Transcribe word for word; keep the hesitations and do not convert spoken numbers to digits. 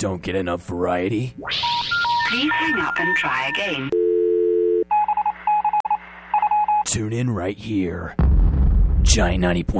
don't get enough variety? Please hang up and try again. Tune in right here. Giant ninety point